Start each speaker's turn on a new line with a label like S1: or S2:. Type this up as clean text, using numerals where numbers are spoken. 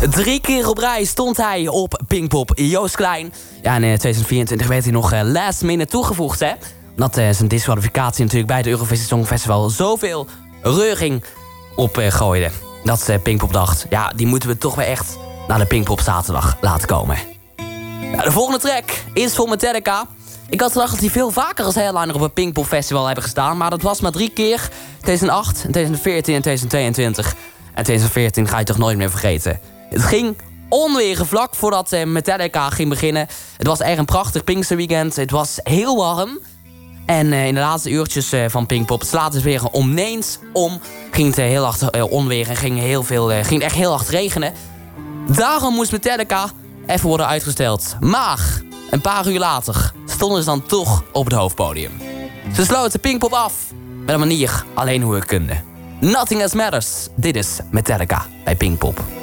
S1: 3 keer op rij stond hij op Pinkpop. Joost Klein. Ja, in 2024 werd hij nog last minute toegevoegd, hè. Omdat zijn disqualificatie natuurlijk bij het Eurovisie Songfestival zoveel reuring opgooide. Dat Pinkpop dacht, ja, die moeten we toch weer echt naar de Pinkpop zaterdag laten komen. Ja, de volgende track is voor Metallica. Ik had gedacht dat die veel vaker als headliner op een Pinkpop Festival hebben gestaan. Maar dat was maar 3 keer. 2008, 2014 en 2022. En 2014 ga je toch nooit meer vergeten. Het ging onweer vlak voordat Metallica ging beginnen. Het was echt een prachtig Pinksterweekend. Het was heel warm. En in de laatste uurtjes van Pinkpop slaat het weer oneens om. Ging het heel hard onweer en ging echt heel hard regenen. Daarom moest Metallica even worden uitgesteld. Maar een paar uur later stonden ze dan toch op het hoofdpodium. Ze sloten Pinkpop af met een manier alleen hoe het kunde. Nothing else matters. Dit is Metallica bij Pinkpop.